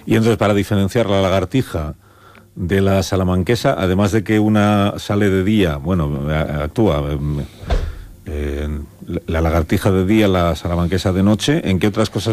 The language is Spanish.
Y entonces, para diferenciar la lagartija de la salamanquesa, además de que una sale de día, bueno, actúa, la lagartija de día, la salamanquesa de noche, ¿en qué otras cosas